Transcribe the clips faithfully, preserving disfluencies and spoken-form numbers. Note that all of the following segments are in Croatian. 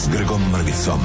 s Grgom Mrvicom.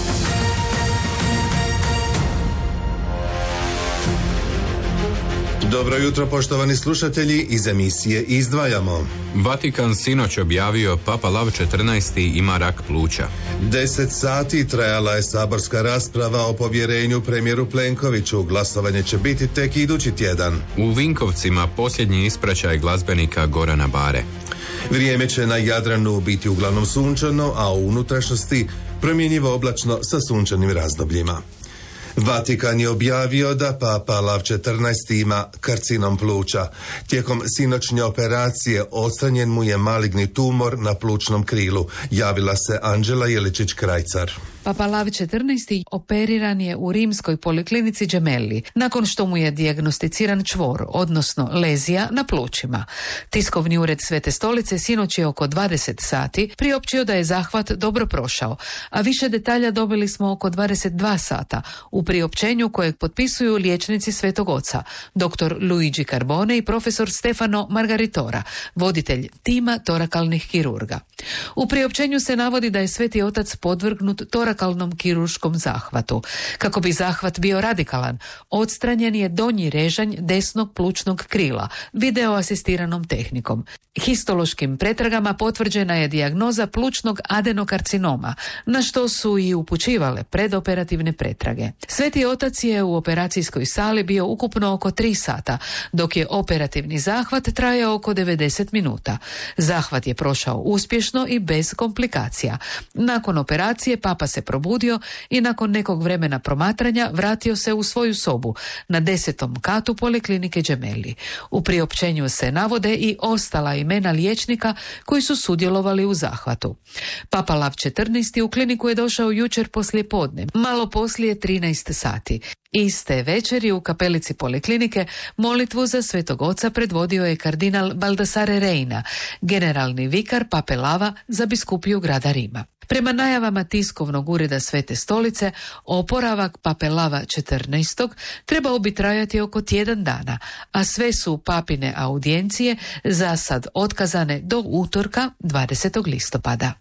Dobro jutro, poštovani slušatelji, iz emisije Izdvajamo. Vatikan sinoć objavio Papa Lav četrnaesti ima rak pluća. Deset sati trajala je saborska rasprava o povjerenju premijeru Plenkoviću. Glasovanje će biti tek idući tjedan. U Vinkovcima posljednji ispraćaj glazbenika Gorana Bare. Vrijeme će na Jadranu biti uglavnom sunčano, a u unutrašnjosti promjenjivo oblačno sa sunčanim razdobljima. Vatikan je objavio da Papa Lav četrnaesti ima karcinom pluća. Tijekom sinoćnje operacije odstranjen mu je maligni tumor na plućnom krilu, javila se Anđela Jeličić-Krajcar. Papa Lav četrnaesti operiran je u rimskoj poliklinici Gemelli, nakon što mu je dijagnosticiran čvor, odnosno lezija na plućima. Tiskovni ured Svete Stolice sinoć je oko dvadeset sati priopćio da je zahvat dobro prošao, a više detalja dobili smo oko dvadeset dva sata u priopćenju kojeg potpisuju liječnici Svetog Oca, doktor Luigi Carbone i profesor Stefano Margaritora, voditelj tima torakalnih kirurga. U priopćenju se navodi da je Sveti Otac podvrgnut torakalnom kirurškom zahvatu. Kako bi zahvat bio radikalan, odstranjen je donji režanj desnog plućnog krila, video asistiranom tehnikom. Histološkim pretragama potvrđena je dijagnoza plućnog adenokarcinoma, na što su i upućivale predoperativne pretrage. Sveti Otac je u operacijskoj sali bio ukupno oko tri sata, dok je operativni zahvat trajao oko devedeset minuta. Zahvat je prošao uspješno i bez komplikacija. Nakon operacije Papa se probudio i nakon nekog vremena promatranja vratio se u svoju sobu na desetom katu poliklinike Gemelli. U priopćenju se navode i ostala imena liječnika koji su sudjelovali u zahvatu. Papa Lav četrnaesti u kliniku je došao jučer poslije podne, malo poslije trinaest sati. Iste večeri u kapelici poliklinike molitvu za Svetog Oca predvodio je kardinal Baldassare Reina, generalni vikar Pape Lava za biskupiju grada Rima. Prema najavama tiskovnog ureda Svete Stolice, oporavak Pape Lava četrnaesti trebao bi trajati oko tjedan dana, a sve su papine audijencije za sad otkazane do utorka dvadesetog listopada.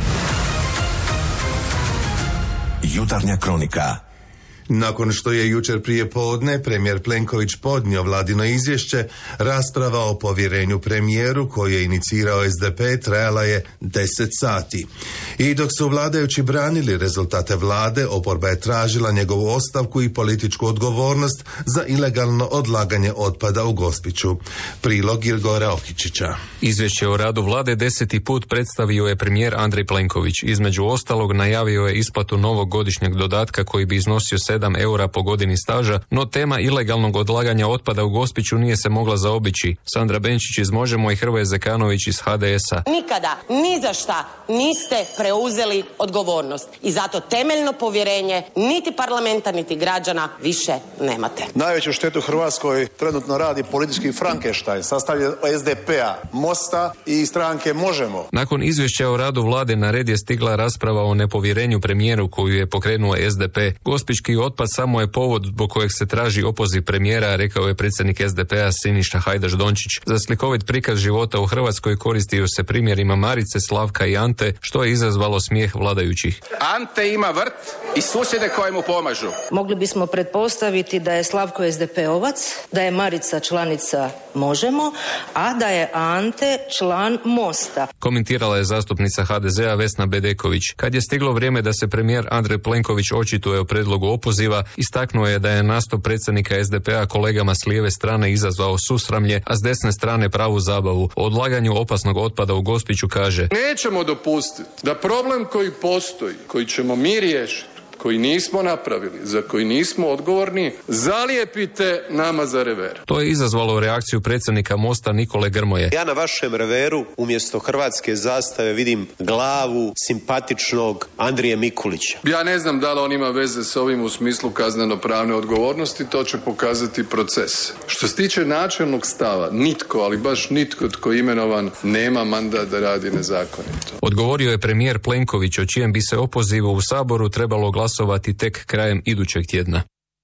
Jutarnja kronika. Nakon što je jučer prije podne premijer Plenković podnio vladino izvješće, rasprava o povjerenju premijeru koju je inicirao es de pe trajala je deset sati. I dok su vladajući branili rezultate vlade, oporba je tražila njegovu ostavku i političku odgovornost za ilegalno odlaganje otpada u Gospiću. Prilog Igora Okičića. Izvješće o radu vlade deseti put predstavio je premijer Andrej Plenković. Između ostalog najavio je isplatu novog godišnjeg dodatka koji bi iznosio sedam eura po godini staža, no tema ilegalnog odlaganja otpada u Gospiću nije se mogla zaobići. Sandra Benčić iz Možemo i Hrvoje Zekanović iz ha de es a. Nikada, ni za šta niste preuzeli odgovornost i zato temeljno povjerenje niti parlamenta niti građana više nemate. Najveću štetu Hrvatskoj trenutno radi politički Frankenstein, sastavljen od es de pe-a, Mosta i stranke Možemo. Nakon izvješća o radu vlade na red je stigla rasprava o nepovjerenju premijeru koju je pokrenuo es de pe. Gospićki otpad samo je povod zbog kojeg se traži opoziv premijera, rekao je predsjednik es de pe-a Siniša Hajdaš Dončić. Za slikovit prikaz života u Hrvatskoj koristio se primjerima Marice, Slavka i Ante, što je izazvalo smijeh vladajućih. Ante ima vrt i susjede koji mu pomažu. Mogli bismo pretpostaviti da je Slavko es de pe-ovac, da je Marica članica Možemo, a da je Ante član Mosta. Komentirala je zastupnica ha de ze a Vesna Bedeković. Kad je stiglo vrijeme da se premijer Andrej Plenković očituje o predlogu opoziva, istaknuo je da je nastup predsjednika es de pe-a kolegama s lijeve strane izazvao susramlje, a s desne strane pravu zabavu. O odlaganju opasnog otpada u Gospiću kaže: nećemo dopustiti da problem koji postoji, koji ćemo mi riješiti, koji nismo napravili, za koji nismo odgovorni, zalijepite nama za rever. To je izazvalo reakciju predsjednika Mosta Nikole Grmoje. Ja na vašem reveru umjesto hrvatske zastave vidim glavu simpatičnog Andrije Mikulića. Ja ne znam da li on ima veze s ovim u smislu kazneno-pravne odgovornosti, to će pokazati proces. Što se tiče načelnog stava, nitko, ali baš nitko tko je imenovan nema mandat da radi nezakonito. Odgovorio je premijer Plenković, o čijem bi se opozivu u Saboru trebalo glasovati tek krajem idućeg tjedna.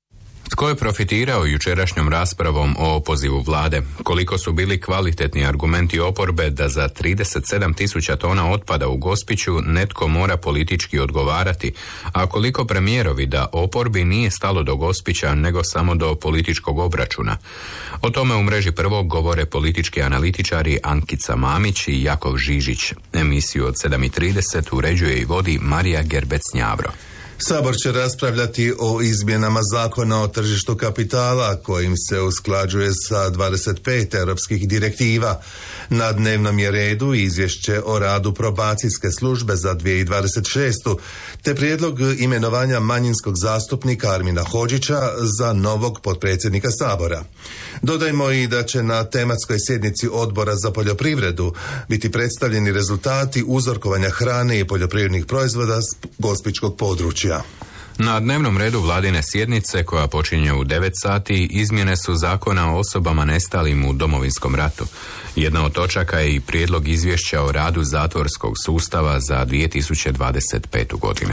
Tko je profitirao jučerašnjom raspravom o opozivu vlade? Koliko su bili kvalitetni argumenti oporbe da za trideset sedam tisuća tona otpada u Gospiću netko mora politički odgovarati, a koliko premijerovi da oporbi nije stalo do Gospića nego samo do političkog obračuna? O tome u mreži Prvog govore politički analitičari Ankica Mamić i Jakov Žižić. Emisiju od sedam i trideset uređuje i vodi Marija Gerbec-Njavro. Sabor će raspravljati o izmjenama zakona o tržištu kapitala kojim se usklađuje sa dvadeset pet europskih direktiva. Na dnevnom je redu izvješće o radu probacijske službe za dvije tisuće dvadeset šestu te prijedlog imenovanja manjinskog zastupnika Armina Hodžića za novog potpredsjednika Sabora. Dodajmo i da će na tematskoj sjednici Odbora za poljoprivredu biti predstavljeni rezultati uzorkovanja hrane i poljoprivrednih proizvoda s gospićkog područja. Na dnevnom redu vladine sjednice, koja počinje u devet sati, izmjene su zakona o osobama nestalim u Domovinskom ratu. Jedna od točaka je i prijedlog izvješća o radu zatvorskog sustava za dvije tisuće dvadeset petu godinu.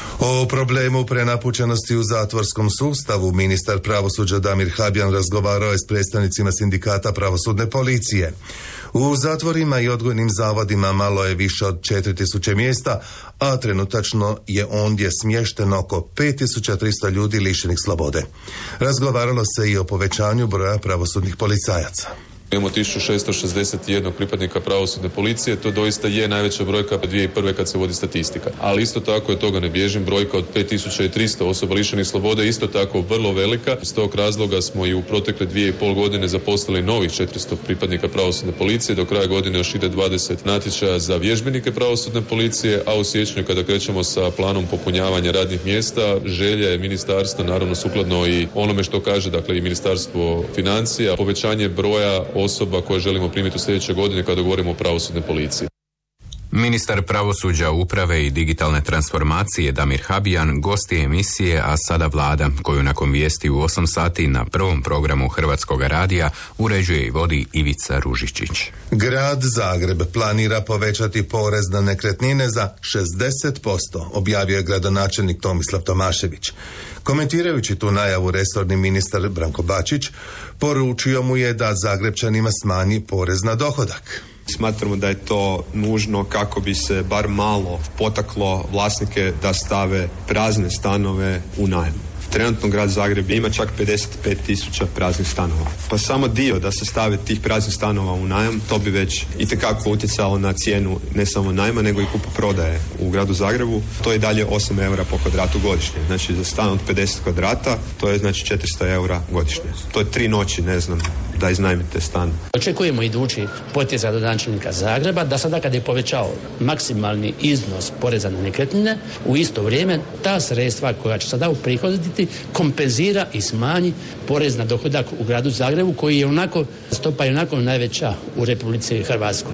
O problemu prenapučenosti u zatvorskom sustavu ministar pravosuđa Damir Habjan razgovarao je s predstavnicima sindikata pravosudne policije. U zatvorima i odgojnim zavodima malo je više od četiri tisuće mjesta, a trenutačno je ondje smješteno oko pet tisuća tristo ljudi lišenih slobode. Razgovaralo se i o povećanju broja pravosudnih policajaca. Imamo tisuću šesto šezdeset jedan pripadnika pravosudne policije, to doista je najveća brojka dvije tisuće prve kad se vodi statistika. Ali isto tako je, toga ne bježim, brojka od pet tisuća tristo osoba lišenih slobode isto tako vrlo velika. Iz tog razloga smo i u protekle dvije i pol godine zaposlili novih četiristo pripadnika pravosudne policije. Do kraja godine još ide dvadeset natječaja za vježbenike pravosudne policije, a u siječnju kada krećemo sa planom popunjavanja radnih mjesta, želja je ministarstva, naravno sukladno i onome što kaže, dakle i Ministarstvo financija, povećanje broja osoba koje želimo primiti u sljedećoj godini kada govorimo o pravosudnoj policiji. Ministar pravosuđa, uprave i digitalne transformacije Damir Habjan gost je emisije A sada vlada, koju nakon vijesti u osam sati na prvom programu Hrvatskog radija uređuje i vodi Ivica Ružičić. Grad Zagreb planira povećati porez na nekretnine za šezdeset posto, objavio je gradonačelnik Tomislav Tomašević. Komentirajući tu najavu, resorni ministar Branko Bačić poručio mu je da Zagrebčanima smanji porez na dohodak. Smatramo da je to nužno kako bi se bar malo potaklo vlasnike da stave prazne stanove u najam. Trenutno grad Zagreb ima čak pedeset pet tisuća praznih stanova. Pa samo dio da se stave tih praznih stanova u najam, to bi već itekako utjecalo na cijenu ne samo najma, nego i kupoprodaje u gradu Zagrebu. To je dalje osam eura po kvadratu godišnje. Znači za stan od pedeset kvadrata, to je znači četiristo eura godišnje. To je tri noći, ne znam, da iznajmite stan. Očekujemo idući potez gradonačelnika Zagreba da sada kad je povećao maksimalni iznos poreza na nekretnine, u isto vrijeme ta sredstva koja će sada uprihoditi kompenzira i smanji porez na dohodak u gradu Zagrebu, koji je onako, stopa je onako najveća u Republici Hrvatskoj.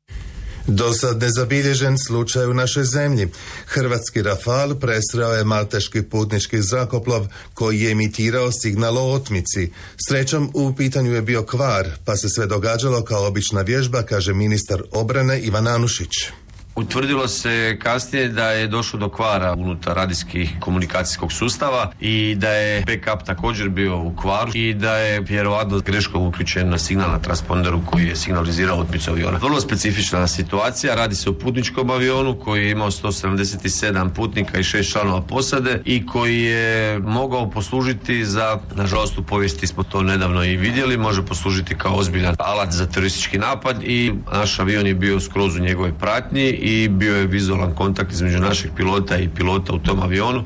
Do sad nezabilježen slučaj u našoj zemlji. Hrvatski Rafal presreo je malteški putnički zrakoplov koji je emitirao signal o otmici. Srećom, u pitanju je bio kvar, pa se sve događalo kao obična vježba, kaže ministar obrane Ivan Anušić. Utvrdilo se kasnije da je došlo do kvara unutar radijskih komunikacijskog sustava i da je backup također bio u kvaru i da je vjerovatno greškom uključen na signal na transponderu koji je signalizirao otmicu aviona. Vrlo specifična situacija, radi se o putničkom avionu koji je imao sto sedamdeset sedam putnika i šest članova posade i koji je mogao poslužiti za, nažalost u povijesti smo to nedavno i vidjeli, može poslužiti kao ozbiljan alat za teroristički napad i naš avion je bio skroz u njegovoj pratnji i bio je vizualan kontakt između naših pilota i pilota u tom avionu.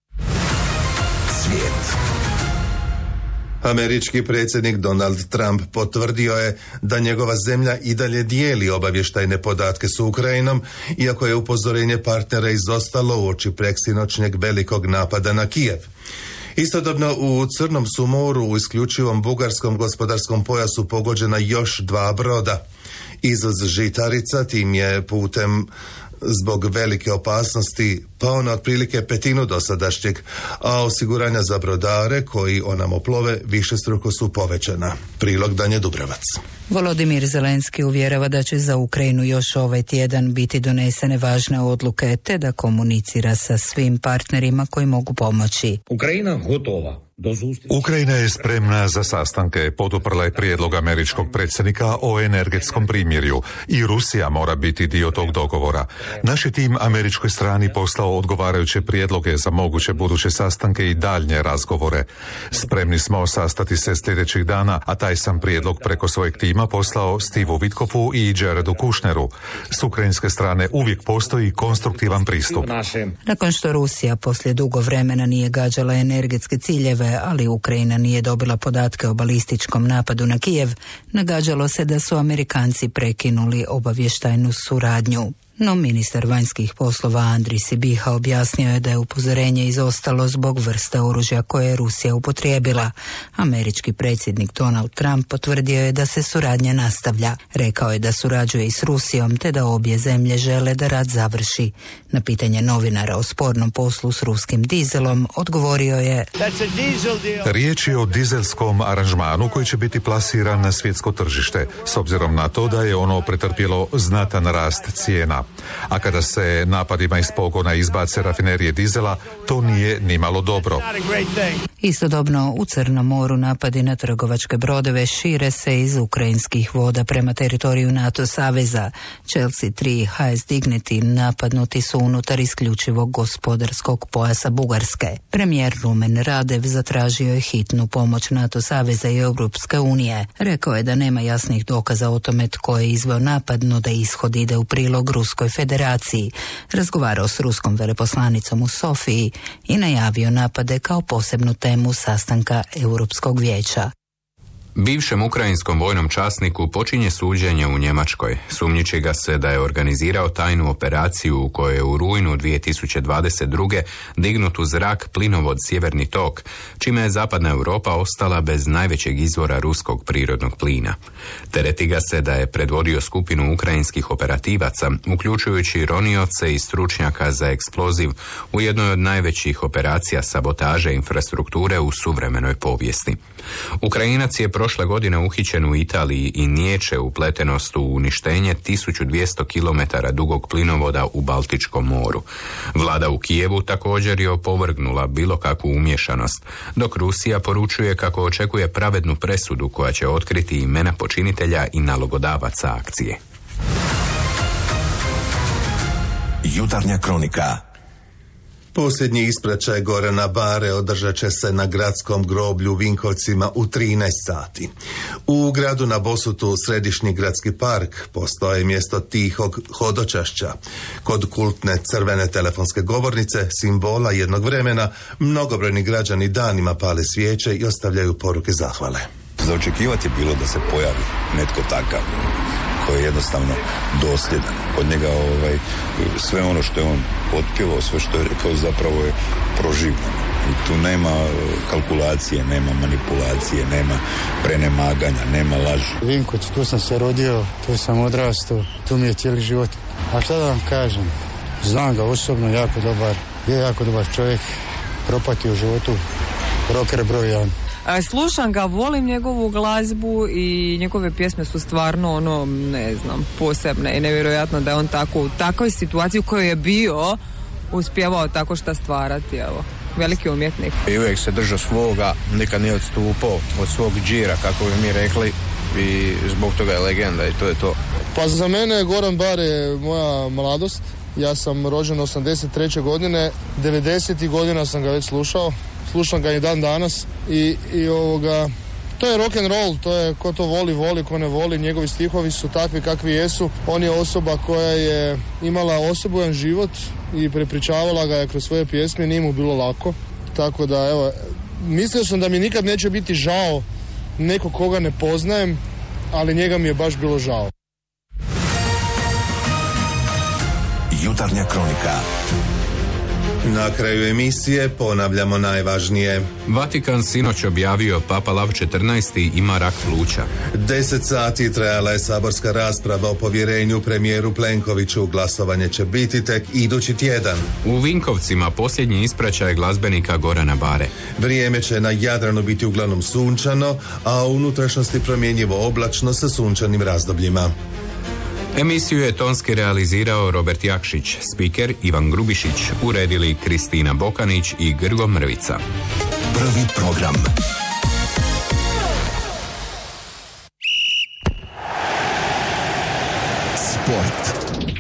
Svijet. Američki predsjednik Donald Trump potvrdio je da njegova zemlja i dalje dijeli obavještajne podatke s Ukrajinom, iako je upozorenje partnera izostalo uoči preksinoćnjeg velikog napada na Kijev. Istodobno u Crnom su moru u isključivom bugarskom gospodarskom pojasu pogođena još dva broda. Izvoz žitarica tim je putem zbog velike opasnosti pao na otprilike petinu dosadašnjeg, a osiguranja za brodare koji onamo plove višestruko su povećana. Prilog Danje Dubravac. Volodimir Zelenski uvjerava da će za Ukrajinu još ovaj tjedan biti donesene važne odluke te da komunicira sa svim partnerima koji mogu pomoći. Ukrajina gotova Ukrajina je spremna za sastanke, poduprla je prijedlog američkog predsjednika o energetskom primirju i Rusija mora biti dio tog dogovora. Naš je tim američkoj strani poslao odgovarajuće prijedloge za moguće buduće sastanke i daljnje razgovore. Spremni smo sastati se sljedećih dana, a taj sam prijedlog preko svojeg tima poslao Steveu Witkofu i Jaredu Kushneru. S ukrajinske strane uvijek postoji konstruktivan pristup. Nakon što Rusija poslije dugo vremena nije gađala energetske ciljeve, ali Ukrajina nije dobila podatke o balističkom napadu na Kijev, nagađalo se da su Amerikanci prekinuli obavještajnu suradnju. No ministar vanjskih poslova Andrij Sibiha objasnio je da je upozorenje izostalo zbog vrste oružja koje je Rusija upotrijebila. Američki predsjednik Donald Trump potvrdio je da se suradnja nastavlja. Rekao je da surađuje i s Rusijom te da obje zemlje žele da rat završi. Na pitanje novinara o spornom poslu s ruskim dizelom odgovorio je: Riječ je o dizelskom aranžmanu koji će biti plasiran na svjetsko tržište, s obzirom na to da je ono pretrpjelo znatan rast cijena. A kada se napadima iz pogona izbace rafinerije dizela, to nije nimalo dobro. Istodobno u Crnom moru napadi na trgovačke brodove šire se iz ukrajinskih voda prema teritoriju NATO saveza. Chelsea tri i H S Dignity napadnuti su unutar isključivog gospodarskog pojasa Bugarske. Premijer Rumen Radev zatražio je hitnu pomoć NATO saveza i Europske unije. Rekao je da nema jasnih dokaza o tome tko je izveo napad, no da ishod ide u prilog Ruskoj federaciji. Razgovarao s ruskom veleposlanicom u Sofiji i najavio napade kao posebnu temu sastanka Europskog vijeća. Bivšem ukrajinskom vojnom časniku počinje suđenje u Njemačkoj. Sumnjiči ga se da je organizirao tajnu operaciju u kojoj je u rujnu dvije tisuće dvadeset druge dignut u zrak plinovod Sjeverni tok, čime je zapadna Europa ostala bez najvećeg izvora ruskog prirodnog plina. Tereti ga se da je predvodio skupinu ukrajinskih operativaca, uključujući ronioce i stručnjaka za eksploziv u jednoj od najvećih operacija sabotaže infrastrukture u suvremenoj povijesti. Ukrajinac je prošle godine uhićen u Italiji i niječe upletenost u uništenje tisuću dvjesto kilometara dugog plinovoda u Baltičkom moru. Vlada u Kijevu također je opovrgnula bilo kakvu umješanost, dok Rusija poručuje kako očekuje pravednu presudu koja će otkriti imena počinitelja i nalogodavaca akcije. Jutarnja kronika. Posljednji ispraćaj Gorana Bare održat će se na gradskom groblju u Vinkovcima u trinaest sati. U gradu na Bosutu središnji gradski park postoje mjesto tihog hodočašća. Kod kultne crvene telefonske govornice, simbola jednog vremena, mnogobrojni građani danima pale svijeće i ostavljaju poruke zahvale. Za očekivati je bilo da se pojavi netko takav koji je jednostavno dosljedan. Od njega ovaj, sve ono što je on otpjevao, sve što je rekao zapravo je proživljeno. I tu nema kalkulacije, nema manipulacije, nema prenemaganja, nema laži. Vinkovci, tu sam se rodio, tu sam odrastao, tu mi je cijeli život. A šta da vam kažem, znam ga osobno, jako dobar, je jako dobar čovjek, propatio u životu, rocker broj jedan. Slušam ga, volim njegovu glazbu i njegove pjesme su stvarno ono, ne znam, posebne i nevjerojatno da je on tako u takvoj situaciji u kojoj je bio uspjevao tako šta stvarati, evo. Veliki umjetnik. I uvijek se držao svoga, nikad nije odstupao od svog džira, kako bi mi rekli, i zbog toga je legenda i to je to. Pa za mene Goran Bar je moja mladost. Ja sam rođen osamdeset treće godine, devedesetih godina sam ga već slušao. Slušam ga i dan danas i, i ovoga, to je rock and roll, to je ko to voli, voli, ko ne voli, njegovi stihovi su takvi kakvi jesu. On je osoba koja je imala osobojan život i prepričavala ga je kroz svoje pjesme, nije mu bilo lako. Tako da, evo, mislio sam da mi nikad neće biti žao nekog koga ne poznajem, ali njega mi je baš bilo žao. Jutarnja kronika. Na kraju emisije ponavljamo najvažnije. Vatikan sinoć objavio Papa Lav četrnaesti ima rak pluća. Deset sati trajala je saborska rasprava o povjerenju premijeru Plenkoviću. Glasovanje će biti tek idući tjedan. U Vinkovcima posljednji ispraćaj glazbenika Gorana Bare. Vrijeme će na Jadranu biti uglavnom sunčano, a u unutrašnjosti promjenjivo oblačno sa sunčanim razdobljima. Emisiju je tonski realizirao Robert Jakšić, spiker Ivan Grubišić, uredili Kristina Bokanić i Grgo Mrvica. Prvi program. Sport.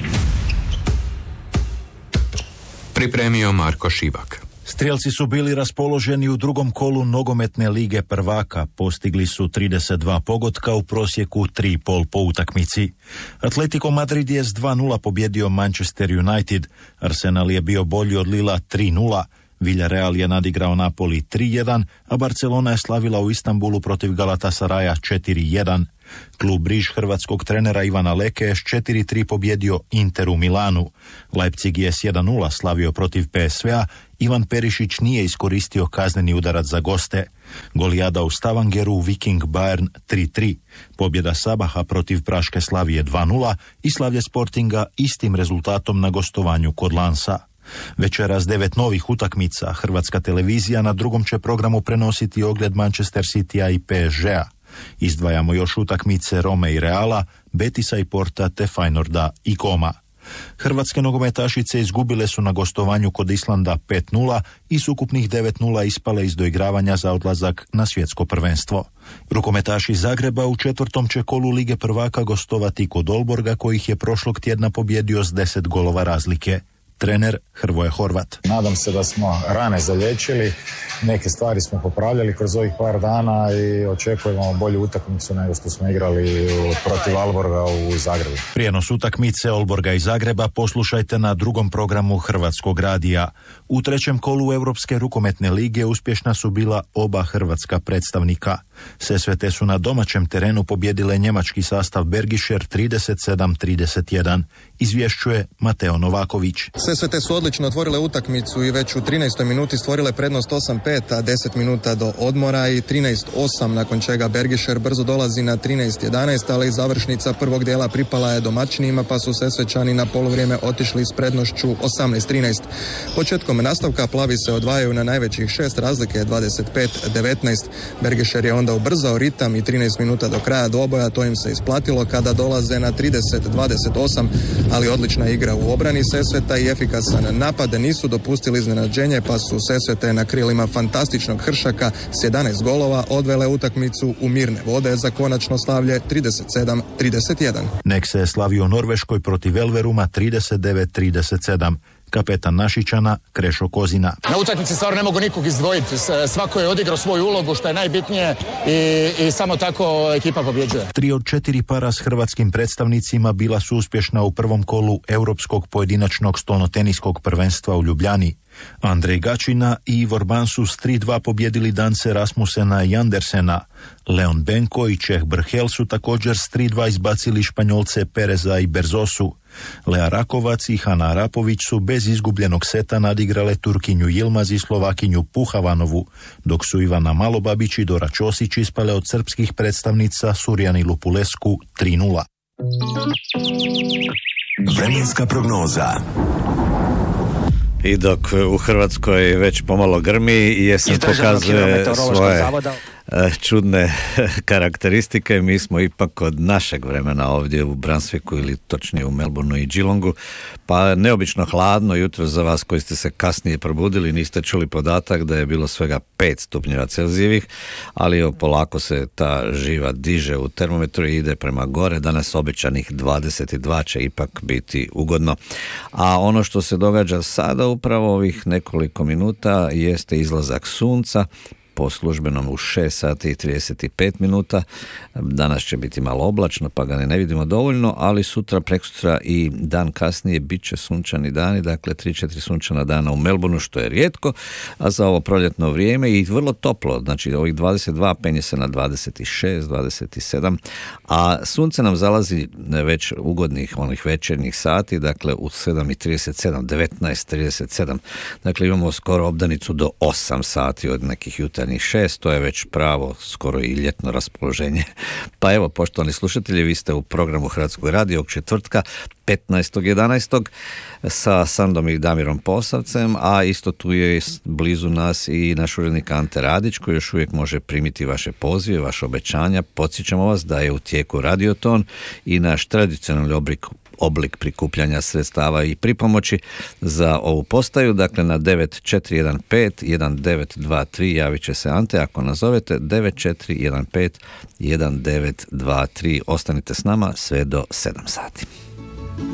Pripremio Marko Šivak. Strijelci su bili raspoloženi u drugom kolu nogometne lige prvaka, postigli su trideset dva pogotka u prosjeku tri i pol po utakmici. Atletico Madrid je s dva nula pobjedio Manchester United, Arsenal je bio bolji od Lila tri nula, Villarreal je nadigrao Napoli tri jedan, a Barcelona je slavila u Istanbulu protiv Galatasaraja četiri jedan. Klub Riž hrvatskog trenera Ivana Leke je s četiri tri pobjedio Inter u Milanu. Leipzig je s jedan nula slavio protiv P S V-a, Ivan Perišić nije iskoristio kazneni udarac za goste. Golijada u Stavangeru, Viking Bayern tri tri. Pobjeda Sabaha protiv Praške Slavije dva nula i slavlje Sportinga istim rezultatom na gostovanju kod Lansa. Večeras devet novih utakmica. Hrvatska televizija na drugom će programu prenositi ogled Manchester Citya i P S G-a. Izdvajamo još utakmice Rome i Reala, Betisa i Porta te Feynorda i Koma. Hrvatske nogometašice izgubile su na gostovanju kod Islanda pet nula i s ukupnih devet nula ispale iz doigravanja za odlazak na svjetsko prvenstvo. Rukometaši Zagreba u četvrtom će kolu Lige prvaka gostovati kod Olborga, kojih je prošlog tjedna pobjedio s deset golova razlike. Trener Hrvoje Horvat. Nadam se da smo rane zaliječili, neke stvari smo popravljali kroz ovih par dana i očekujemo bolju utakmicu nego što smo igrali protiv Olborga u Zagrebu. Prijenos utakmice Olborga i Zagreba poslušajte na drugom programu Hrvatskog radija. U trećem kolu Europske rukometne lige uspješna su bila oba hrvatska predstavnika. Sesvete su na domaćem terenu pobjedile njemački sastav Bergischer trideset sedam trideset jedan. Izvješćuje Mateo Novaković. Sesvete su odlično otvorile utakmicu i već u trinaestoj minuti stvorile prednost osam pet, a deset minuta do odmora i trinaest osam, nakon čega Bergischer brzo dolazi na trinaest jedanaest, ali završnica prvog dijela pripala je domaćinima, pa su Sesvećani na poluvrijeme otišli s prednošću osamnaest trinaest. Početkom nastavka plavi se odvajaju na najvećih šest, razlike je dvadeset pet devetnaest. Bergischer je onda ubrzao ritam i trinaest minuta do kraja dvoboja, to im se isplatilo kada dolaze na trideset dvadeset osam, ali odlična igra u obrani Sesveta i efikasan napad nisu dopustili iznenađenje, pa su Sesvete na krilima fantastičnog Hršaka s jedanaest golova odvele utakmicu u mirne vode za konačno slavlje trideset sedam trideset jedan. Nek se je slavio u Norveškoj protiv Elveruma trideset devet trideset sedam. Kapetan Našičana Krešo Kozina. Na utakmici stvarno ne mogu nikog izdvojiti. Svako je odigrao svoju ulogu, što je najbitnije, i, i samo tako ekipa pobjeđuje. Tri od četiri para s hrvatskim predstavnicima bila su uspješna u prvom kolu Europskog pojedinačnog stolnoteniskog prvenstva u Ljubljani. Andrej Gačina i Ivor Ban su s tri dva pobjedili Dance Rasmusena i Andersena. Leon Benko i Čeh Brhel su također s tri dva izbacili Španjolce Pereza i Berzosu. Lea Rakovac i Hana Arapović su bez izgubljenog seta nadigrale Turkinju Yilmaz i Slovakinju Puhavanovu, dok su Ivana Malobabić i Dora Ćosić ispale od srpskih predstavnica Surjani Lupulesku tri nula. Vremenska prognoza. I dok u Hrvatskoj već pomalo grmi, jesen pokazuje svoje čudne karakteristike, mi smo ipak kod našeg vremena ovdje u Brunswicku, ili točnije u Melbourneu i Geelongu, pa neobično hladno jutro za vas koji ste se kasnije probudili, niste čuli podatak da je bilo svega pet stupnjeva Celzijevih, ali evo, polako se ta živa diže u termometru i ide prema gore. Danas obećanih dvadeset dva će ipak biti ugodno. A ono što se događa sada upravo ovih nekoliko minuta jeste izlazak sunca, po službenom u šest sati i trideset pet minuta. Danas će biti malo oblačno, pa ga ne, ne vidimo dovoljno, ali sutra, preksutra i dan kasnije bit će sunčani dani, dakle tri četiri sunčana dana u Melbourneu, što je rijetko, a za ovo proljetno vrijeme i vrlo toplo, znači ovih dvadeset dva penje se na dvadeset šest dvadeset sedam, a sunce nam zalazi već ugodnih onih večernjih sati, dakle u sedam i trideset sedam, devetnaest trideset sedam, dakle imamo skoro obdanicu do osam sati od nekih jutarnjih šest, to je već pravo skoro i ljetno raspoloženje. Pa evo, poštovani slušatelji, vi ste u programu Hrvatskog radija ovog četvrtka petnaestog jedanaestog sa Sandom i Damirom Posavcem, a isto tu je blizu nas i naš urednik Ante Radić, koji još uvijek može primiti vaše pozive, vaše obećanja. Podsjećamo vas da je u tijeku Radioton i naš tradicionalni oblik oblik prikupljanja sredstava i pripomoći za ovu postaju. Dakle, na devet četiri jedan pet jedan devet dva tri javit će se Ante ako nazovete devet četiri jedan pet jedan devet dva tri. Ostanite s nama sve do sedam sati.